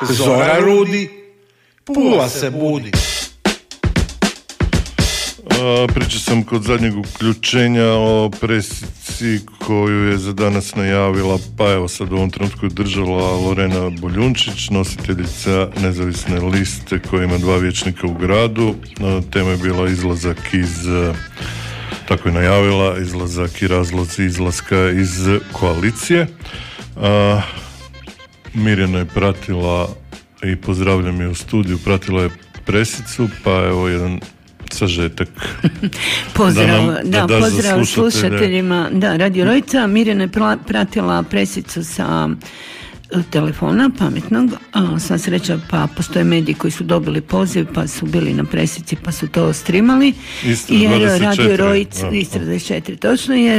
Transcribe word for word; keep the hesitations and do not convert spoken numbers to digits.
Zora rudi, Pula se budi. Pričao sam kod zadnjeg uključenja o presici koju je za danas najavila, pa evo sad u ovom trenutku je držala Lorena Boljunčić, nositeljica nezavisne liste koja ima dva vijećnika u gradu. Tema je bila izlazak iz, tako je najavila, izlazak i razlozi izlaska iz koalicije. A, Mirjana je pratila i pozdravljam je u studiju, pratila je presicu, pa evo jedan sažetak. Pozdrav, da, nam, da, da pozdrav slušateljima. Da, Radio Rojca. Mirjana je pratila presicu sa telefona pametnog, a sva sreća pa postoje mediji koji su dobili poziv pa su bili na presici pa su to streamali. Istra dvadeset četiri. Radio Rojca, Istra dvadeset četiri, točno je.